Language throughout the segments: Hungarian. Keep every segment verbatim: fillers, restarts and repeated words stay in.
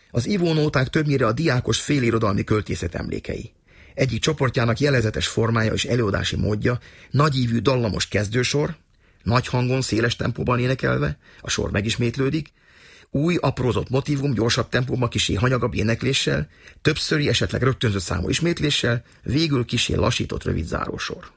Az ivónóták többnyire a diákos félirodalmi költészet emlékei. Egyik csoportjának jelezetes formája és előadási módja nagyívű dallamos kezdősor, nagy hangon, széles tempóban énekelve, a sor megismétlődik, új, aprózott motívum, gyorsabb tempóban, kissé hanyagabb énekléssel, többszöri, esetleg rögtönzött számú ismétléssel, végül kissé lassított rövid zárósor.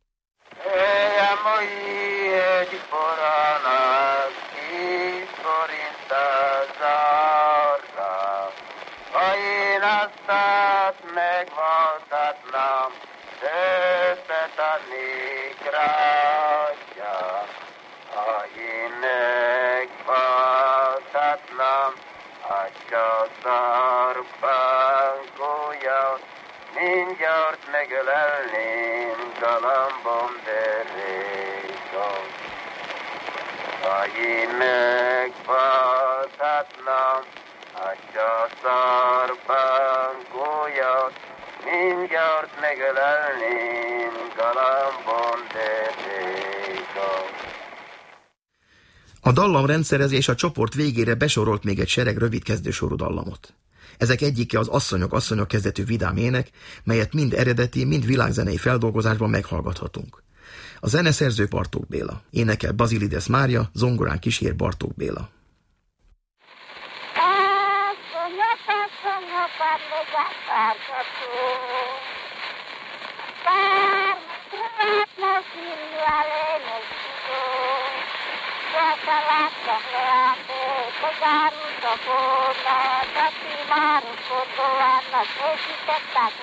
Mindjárt megölelném galambom derékom. Ha én megfaltatnám a csaszarban gólyat, mindjárt megölelném galambom derékom. A dallamrendszerezés a csoport végére besorolt még egy sereg rövid kezdősorú dallamot. Ezek egyike az Asszonyok, asszonyok kezdetű vidám ének, melyet mind eredeti, mind világzenei feldolgozásban meghallgathatunk. A zeneszerző Bartók Béla. Énekel Bazilides Mária, zongorán kísér Bartók Béla. Asszonyok, asszonyok, padlózás várható. Párnak színűvel énekszó. Gyakran láttam leálltét, hogy árult a forrát, aki már utolsó annak készítettek